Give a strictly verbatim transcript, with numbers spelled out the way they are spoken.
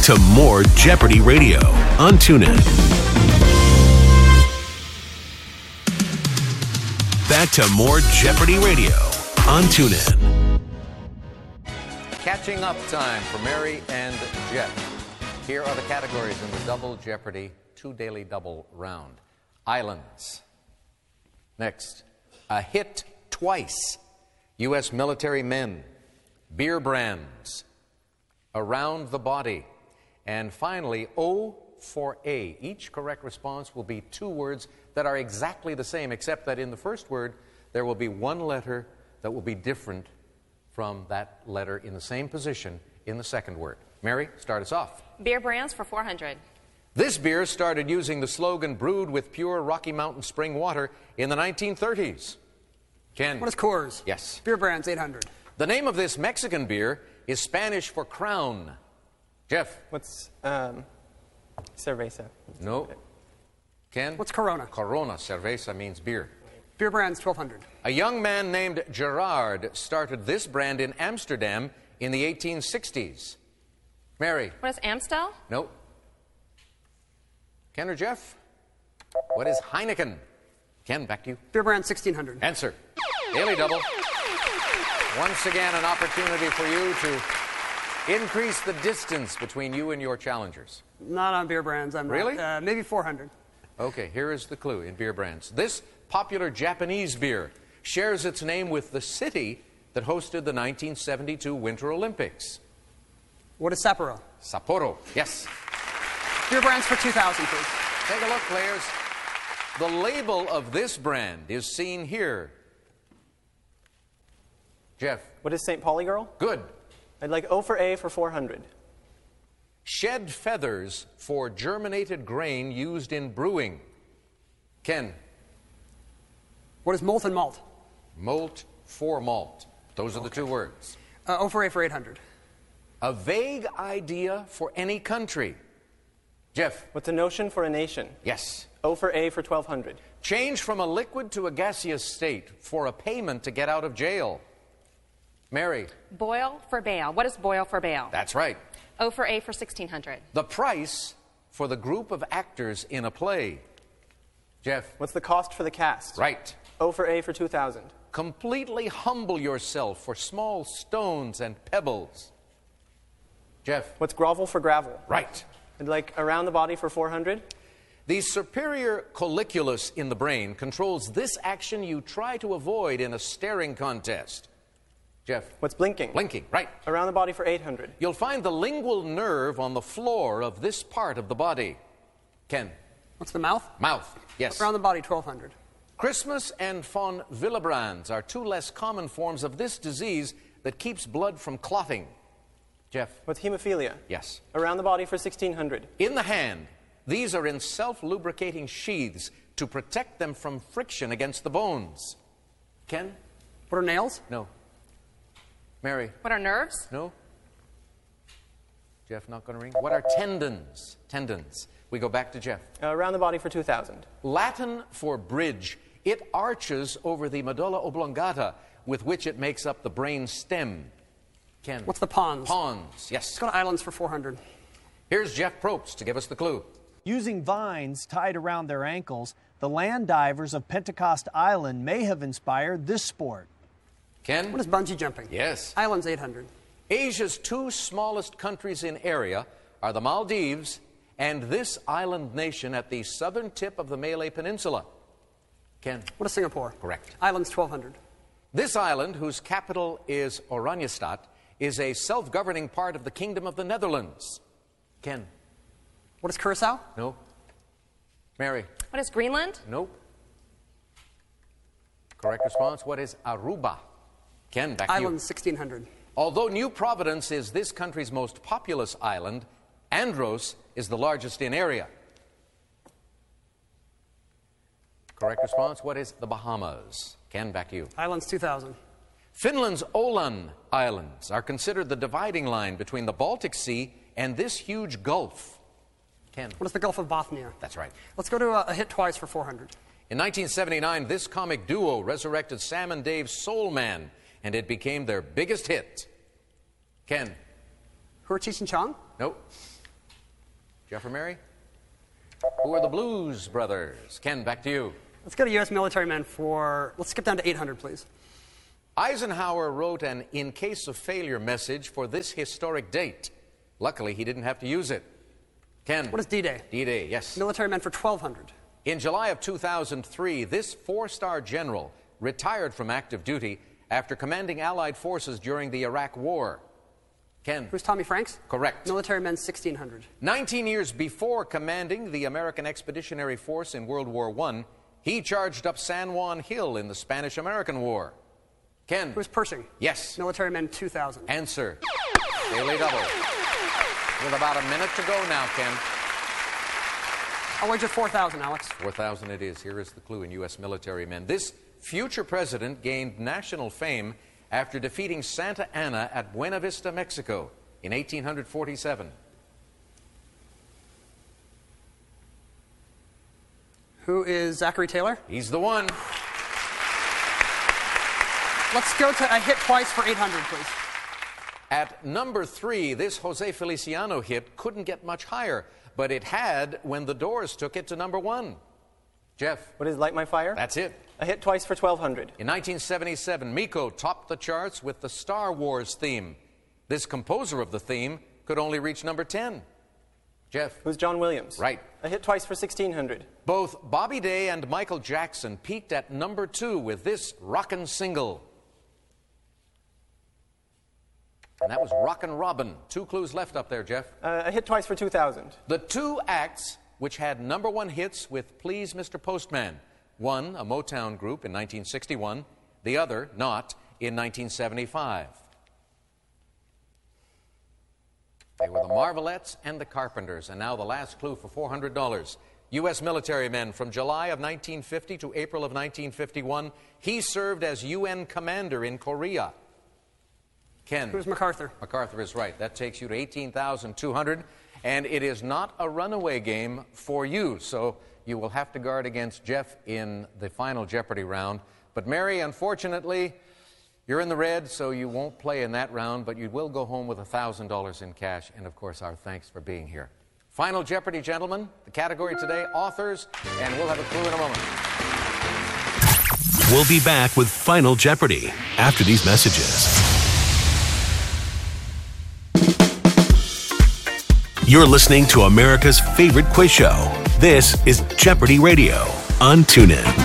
to more Jeopardy Radio on TuneIn. Back to more Jeopardy Radio on TuneIn. Catching up time for Mary and Jeff. Here are the categories in the Double Jeopardy Two Daily Double round. Islands. Next, a hit twice. U S military men. Beer brands. Around the body. And finally, O for A. Each correct response will be two words that are exactly the same, except that in the first word, there will be one letter that will be different from that letter in the same position in the second word. Mary, start us off. Beer brands for four hundred. This beer started using the slogan brewed with pure Rocky Mountain spring water in the nineteen thirties. Ken. What is Coors? Yes. Beer brands, eight hundred. The name of this Mexican beer is Spanish for crown. Jeff. What's um, cerveza? No. Ken? What's Corona? Corona. Cerveza means beer. Beer brands, twelve hundred. A young man named Gerard started this brand in Amsterdam in the eighteen sixties. Mary. What is Amstel? No. Ken or Jeff? What is Heineken? Ken, back to you. Beer brand, sixteen hundred. Answer. Daily Double. Once again, an opportunity for you to increase the distance between you and your challengers. Not on beer brands, I'm Really? not. Uh, maybe four hundred. Okay, here is the clue in beer brands. This popular Japanese beer shares its name with the city that hosted the nineteen seventy-two Winter Olympics. What is Sapporo? Sapporo, yes. Beer brands for two thousand, please. Take a look, players. The label of this brand is seen here. Jeff. What is Saint Pauli Girl? Good. I'd like O for A for four hundred. Shed feathers for germinated grain used in brewing. Ken. What is molten malt? Malt for malt. Those are the Okay. two words. Uh, O for A for eight hundred. A vague idea for any country. Jeff. What's a notion for a nation? Yes. O for A for twelve hundred. Change from a liquid to a gaseous state for a payment to get out of jail. Mary. Boil for bail. What is boil for bail? That's right. O for A for sixteen hundred. The price for the group of actors in a play. Jeff. What's the cost for the cast? Right. O for A for two thousand. Completely humble yourself for small stones and pebbles. Jeff. What's grovel for gravel? Right. I'd like around the body for four hundred. The superior colliculus in the brain controls this action you try to avoid in a staring contest. Jeff. What's blinking? Blinking, right. Around the body for eight hundred. You'll find the lingual nerve on the floor of this part of the body. Ken. What's the mouth? Mouth, yes. Around the body, twelve hundred. Christmas and von Willebrands are two less common forms of this disease that keeps blood from clotting. Jeff. What's hemophilia? Yes. Around the body for sixteen hundred. In the hand, these are in self-lubricating sheaths to protect them from friction against the bones. Ken? What are nails? No. Mary? What are nerves? No. Jeff, not going to ring. What are tendons? Tendons. We go back to Jeff. Uh, around the body for two thousand. Latin for bridge. It arches over the medulla oblongata with which it makes up the brain stem. Ken? What's the pons? Pons, yes. Let's go to islands for four hundred. Here's Jeff Probst to give us the clue. Using vines tied around their ankles, the land divers of Pentecost Island may have inspired this sport. Ken? What is bungee jumping? Yes. Islands, eight hundred. Asia's two smallest countries in area are the Maldives and this island nation at the southern tip of the Malay Peninsula. Ken? What is Singapore? Correct. Islands, twelve hundred. This island, whose capital is Oranjestad, is a self-governing part of the Kingdom of the Netherlands. Ken? What is Curacao? No. Mary? What is Greenland? Nope. Correct response. What is Aruba? Ken, back to you. Islands, sixteen hundred. Although New Providence is this country's most populous island, Andros is the largest in area. Correct response. What is the Bahamas? Ken, back to you. Islands, two thousand. Finland's Åland Islands are considered the dividing line between the Baltic Sea and this huge gulf. Ken? What is the Gulf of Bothnia? That's right. Let's go to a, a hit twice for four hundred. In nineteen seventy-nine, this comic duo resurrected Sam and Dave's Soul Man, and it became their biggest hit. Ken? Who are Cheech and Chong? Nope. Jeff or Mary? Who are the Blues Brothers? Ken, back to you. Let's go to U S military men for, let's skip down to eight hundred, please. Eisenhower wrote an in case of failure message for this historic date. Luckily, he didn't have to use it. Ken. What is D-Day? D-Day, yes. Military men for twelve hundred. In July of two thousand three, this four-star general retired from active duty after commanding Allied forces during the Iraq War. Ken. Who's Tommy Franks? Correct. Military men sixteen hundred. Nineteen years before commanding the American Expeditionary Force in World War One, he charged up San Juan Hill in the Spanish-American War. Ken. Who's Pershing? Yes. Military men two thousand. Answer. Daily double. With about a minute to go now, Ken. I'll wager four thousand, Alex. four thousand it is. Here is the clue in U S military men. This future president gained national fame after defeating Santa Anna at Buena Vista, Mexico in eighteen forty-seven. Who is Zachary Taylor? He's the one. Let's go to a hit twice for eight hundred, please. At number three, this Jose Feliciano hit couldn't get much higher, but it had when the Doors took it to number one. Jeff. What is Light My Fire? That's it. A hit twice for twelve hundred. In nineteen seventy-seven, Miko topped the charts with the Star Wars theme. This composer of the theme could only reach number ten. Jeff. Who's John Williams? Right. A hit twice for sixteen hundred. Both Bobby Day and Michael Jackson peaked at number two with this rockin' single. And that was Rockin' Robin. Two clues left up there, Jeff. Uh, a hit twice for two thousand. The two acts which had number one hits with Please Mister Postman. One, a Motown group in nineteen sixty-one. The other, not, in nineteen seventy-five. They were the Marvelettes and the Carpenters. And now the last clue for four hundred dollars. U S military men from July of nineteen fifty to April of nineteen fifty-one. He served as U N commander in Korea. Ken. Who's MacArthur? MacArthur is right. That takes you to eighteen thousand two hundred dollars. And it is not a runaway game for you, so you will have to guard against Jeff in the final Jeopardy round. But Mary, unfortunately, you're in the red, so you won't play in that round, but you will go home with one thousand dollars in cash, and of course our thanks for being here. Final Jeopardy, gentlemen. The category today, authors, and we'll have a clue in a moment. We'll be back with Final Jeopardy after these messages. You're listening to America's favorite quiz show. This is Jeopardy Radio on TuneIn.